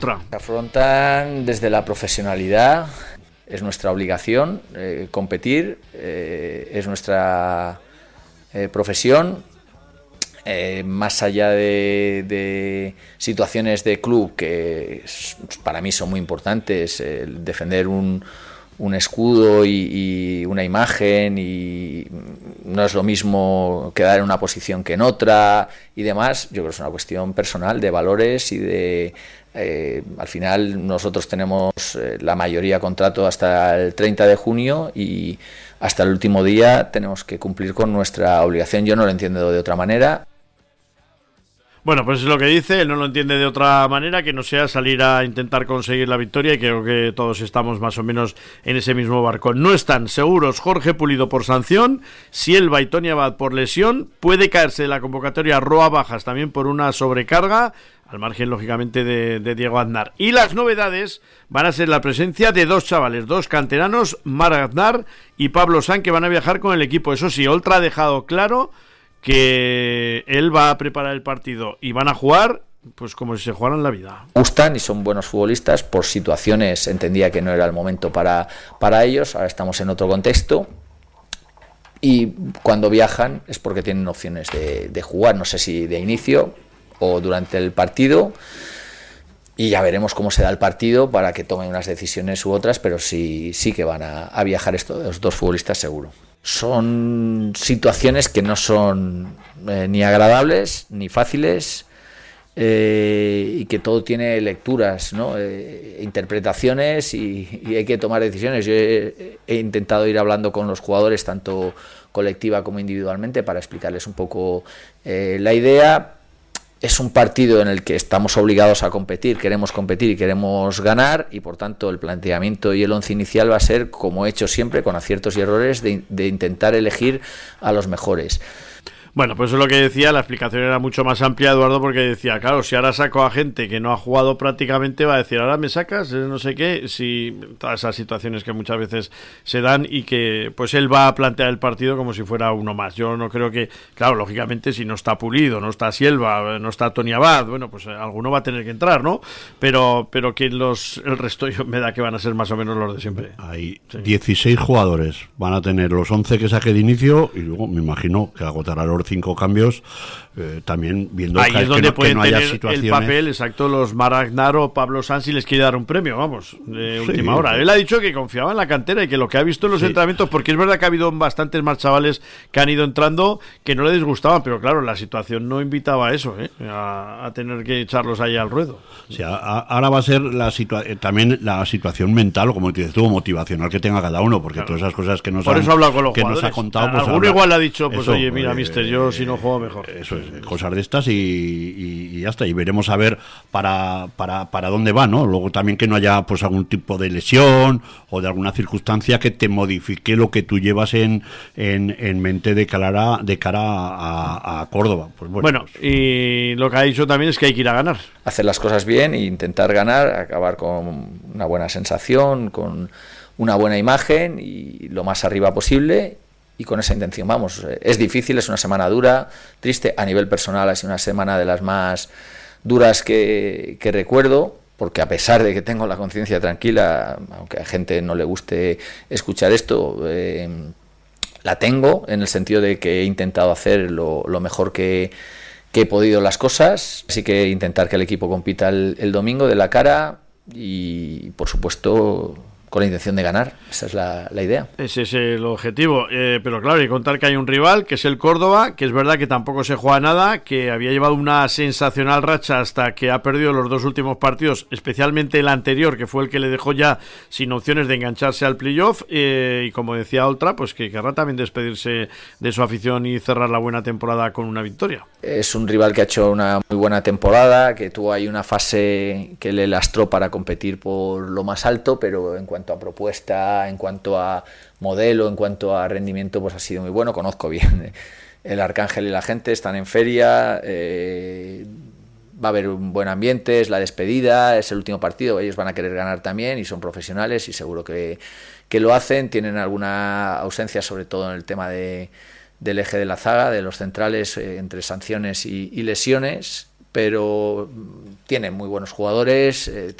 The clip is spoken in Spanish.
Afrontan desde la profesionalidad, es nuestra obligación competir, es nuestra profesión, más allá de situaciones de club que para mí son muy importantes, defender un escudo y una imagen, y no es lo mismo quedar en una posición que en otra y demás. Yo creo que es una cuestión personal de valores y de al final nosotros tenemos la mayoría contrato hasta el 30 de junio y hasta el último día tenemos que cumplir con nuestra obligación. Yo no lo entiendo de otra manera. Bueno, pues es lo que dice, él no lo entiende de otra manera que no sea salir a intentar conseguir la victoria, y creo que todos estamos más o menos en ese mismo barco. No están seguros Jorge Pulido por sanción, Sielva y Tony Abad por lesión, puede caerse de la convocatoria Roa Bajas también por una sobrecarga, al margen lógicamente de Diego Aznar. Y las novedades van a ser la presencia de dos chavales, dos canteranos, Marc Aznar y Pablo Sanz, que van a viajar con el equipo. Eso sí, Oltra ha dejado claro que él va a preparar el partido y van a jugar pues como si se jugaran la vida. Gustan y son buenos futbolistas. Por situaciones entendía que no era el momento para ellos. Ahora estamos en otro contexto y cuando viajan es porque tienen opciones de jugar, no sé si de inicio o durante el partido, y ya veremos cómo se da el partido para que tomen unas decisiones u otras, pero sí que van a viajar estos dos futbolistas seguro. Son situaciones que no son ni agradables ni fáciles, y que todo tiene lecturas, ¿no? Interpretaciones, y hay que tomar decisiones. Yo he intentado ir hablando con los jugadores, tanto colectiva como individualmente, para explicarles un poco la idea. Es un partido en el que estamos obligados a competir y queremos ganar, y por tanto el planteamiento y el once inicial va a ser, como he hecho siempre, con aciertos y errores, de intentar elegir a los mejores. Bueno, pues eso es lo que decía, la explicación era mucho más amplia, Eduardo, porque decía, claro, si ahora saco a gente que no ha jugado prácticamente, va a decir, ahora me sacas, no sé qué, si todas esas situaciones que muchas veces se dan, y que pues él va a plantear el partido como si fuera uno más. Yo no creo que, claro, lógicamente si no está Pulido, no está Sielva, no está Tony Abad, bueno, pues alguno va a tener que entrar, ¿no? Pero que el resto yo me da que van a ser más o menos los de siempre. Hay 16 jugadores, van a tener los 11 que saque de inicio, y luego me imagino que agotará los 5 cambios, también viendo ahí que, es donde que pueden no haya tener situaciones. El papel exacto los Marc Aznar o Pablo Sanz, si les quiere dar un premio, vamos, de última hora. Él ha dicho que confiaba en la cantera y que lo que ha visto en los entrenamientos, porque es verdad que ha habido bastantes más chavales que han ido entrando que no le disgustaban, pero claro, la situación no invitaba a eso, a tener que echarlos ahí al ruedo. O sea, ahora va a ser también la situación mental, como dices tú, motivacional que tenga cada uno, porque todas esas cosas que nos por eso habla con los que jugadores. Nos ha contado, pues alguno igual ha dicho, pues eso, oye, mira, mister, yo si no juego mejor. Eso es, cosas de estas y ya está, y veremos a ver para dónde va, ¿no? Luego también que no haya pues algún tipo de lesión o de alguna circunstancia que te modifique lo que tú llevas en mente de cara a Córdoba. Pues bueno, y lo que ha dicho también es que hay que ir a ganar. Hacer las cosas bien e intentar ganar, acabar con una buena sensación, con una buena imagen y lo más arriba posible. Y con esa intención vamos. Es difícil, es una semana dura, triste. A nivel personal ha sido una semana de las más duras que recuerdo, porque a pesar de que tengo la conciencia tranquila, aunque a gente no le guste escuchar esto, la tengo, en el sentido de que he intentado hacer lo mejor que he podido las cosas. Así que intentar que el equipo compita el domingo de la cara y, por supuesto, con la intención de ganar. Esa es la idea. Ese es el objetivo, pero claro, hay que contar que hay un rival, que es el Córdoba, que es verdad que tampoco se juega nada, que había llevado una sensacional racha hasta que ha perdido los dos últimos partidos, especialmente el anterior, que fue el que le dejó ya sin opciones de engancharse al playoff, y como decía Oltra, pues que querrá también despedirse de su afición y cerrar la buena temporada con una victoria. Es un rival que ha hecho una muy buena temporada, que tuvo ahí una fase que le lastró para competir por lo más alto, pero en cuanto a propuesta, en cuanto a modelo, en cuanto a rendimiento, pues ha sido muy bueno. Conozco bien el Arcángel y la gente, están en feria, va a haber un buen ambiente, es la despedida, es el último partido, ellos van a querer ganar también y son profesionales y seguro que lo hacen. Tienen alguna ausencia, sobre todo en el tema del eje de la zaga, de los centrales, entre sanciones y lesiones, pero tiene muy buenos jugadores,